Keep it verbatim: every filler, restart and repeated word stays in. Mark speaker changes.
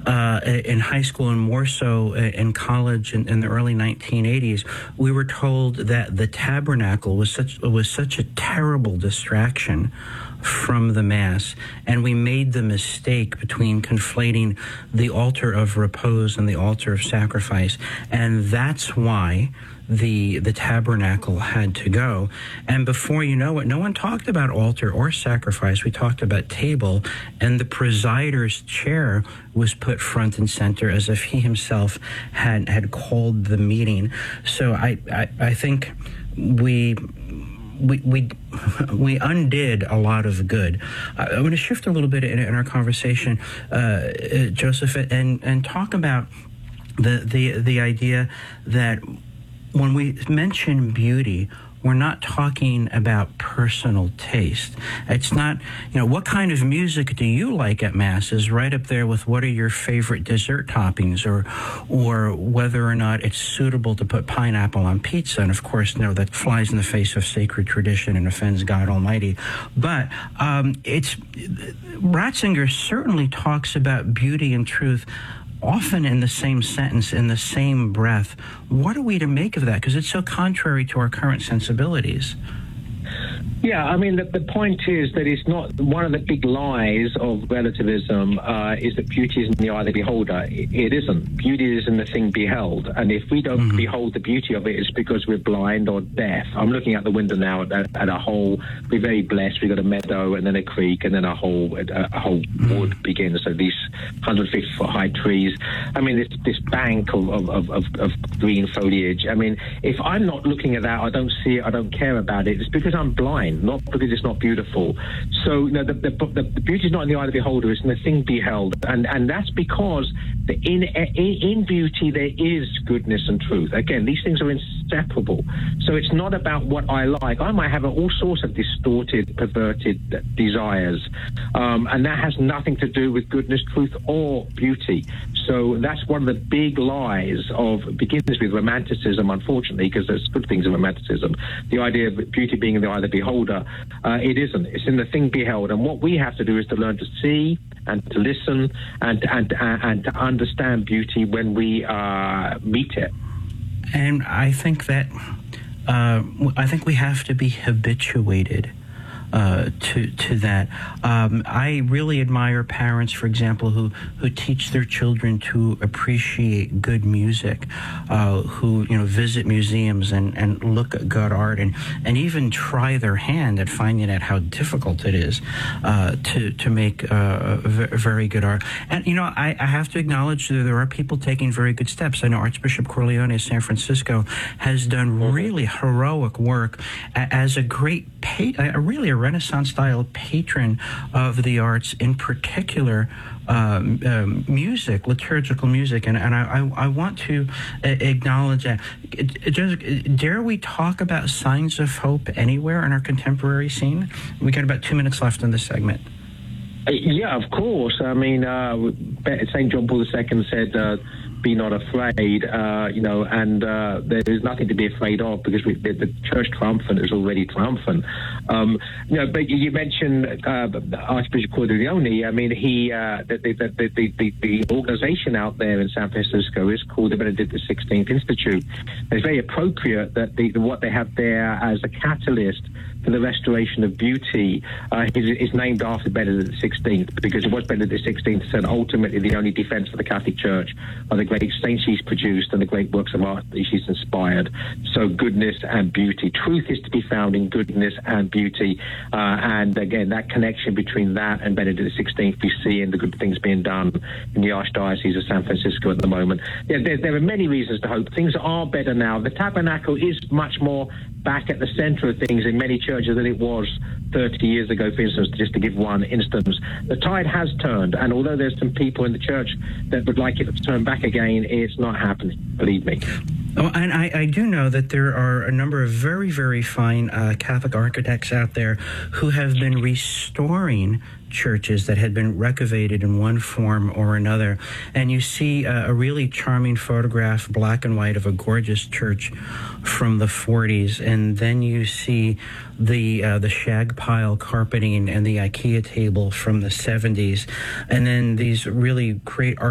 Speaker 1: uh, in high school and more so in college in, in the early nineteen eighties, we were told that the tabernacle was such was such a terrible distraction from the Mass, and we made the mistake between conflating the altar of repose and the altar of sacrifice, and that's why the the tabernacle had to go. And before you know it, no one talked about altar or sacrifice. We talked about table, and the presider's chair was put front and center as if he himself had had called the meeting. So I I, I think we we we we undid a lot of good. Uh, I'm going to shift a little bit in, in our conversation, uh, Joseph, and and talk about the the the idea that when we mention beauty, we're not talking about personal taste. It's not, you know, what kind of music do you like at Mass is right up there with what are your favorite dessert toppings, or or whether or not it's suitable to put pineapple on pizza. And of course, no, that flies in the face of sacred tradition and offends God Almighty. But um, it's Ratzinger certainly talks about beauty and truth often in the same sentence, in the same breath. What are we to make of that? Because it's so contrary to our current sensibilities.
Speaker 2: Yeah, I mean, the, the point is that it's not one of the big lies of relativism uh, is that beauty is in the eye of the beholder. It, it isn't. Beauty is in the thing beheld. And if we don't mm-hmm. behold the beauty of it, it's because we're blind or deaf. I'm looking out the window now at, at a whole. We're very blessed. We've got a meadow and then a creek and then a whole a, a whole mm-hmm. wood begins. So these one hundred fifty foot high trees. I mean, this, this bank of, of, of, of green foliage. I mean, if I'm not looking at that, I don't see it, I don't care about it, it's because I'm blind, not because it's not beautiful. So, you know, the, the, the, the beauty is not in the eye of the beholder, it's in the thing beheld. And and that's because the, in, in in beauty there is goodness and truth. Again, these things are inseparable. So it's not about what I like. I might have all sorts of distorted, perverted desires. Um, and that has nothing to do with goodness, truth, or beauty. So that's one of the big lies of, begins with romanticism, unfortunately, because there's good things in romanticism. The idea of beauty being in the eye of the beholder, uh, it isn't. It's in the thing beheld. And what we have to do is to learn to see and to listen and and and to understand beauty when we uh, meet it.
Speaker 1: And I think that uh, I think we have to be habituated Uh, to to that. Um, I really admire parents, for example, who, who teach their children to appreciate good music, uh, who you know visit museums and, and look at good art, and, and even try their hand at finding out how difficult it is uh, to to make uh, very good art. And you know, I, I have to acknowledge that there are people taking very good steps. I know Archbishop Corleone of San Francisco has done really heroic work as a great, pa- a really a Renaissance-style patron of the arts, in particular um, um, music, liturgical music, and, and I, I, I want to uh, acknowledge that. Just, dare we talk about signs of hope anywhere in our contemporary scene? We got about two minutes left in this segment.
Speaker 2: Yeah, of course. I mean, uh, Saint John Paul the Second said, uh, be not afraid, uh, you know, and uh, there is nothing to be afraid of, because we, the, the church triumphant is already triumphant. Um, you know, but you mentioned uh, Archbishop Corleone. I mean, he uh, the, the, the, the, the, the organization out there in San Francisco is called the Benedict the sixteenth Institute. It's very appropriate that the, what they have there as a catalyst for the restoration of beauty uh, is, is named after Benedict the sixteenth, because it was Benedict the sixteenth said ultimately the only defense for the Catholic Church are the great saints she's produced and the great works of art that she's inspired. So goodness and beauty. Truth is to be found in goodness and beauty. Uh, and again, that connection between that and Benedict the sixteenth we see in the good things being done in the Archdiocese of San Francisco at the moment. Yeah, there, there are many reasons to hope. Things are better now. The tabernacle is much more back at the center of things in many churches than it was thirty years ago, for instance, just to give one instance. The tide has turned, and although there's some people in the church that would like it to turn back again, it's not happening, believe me.
Speaker 1: Oh, and I, I do know that there are a number of very, very fine uh, Catholic architects out there who have been restoring churches that had been recavated in one form or another. And you see uh, a really charming photograph, black and white, of a gorgeous church from the forties. And then you see the uh, the shag pile carpeting and the IKEA table from the seventies. And then these really great art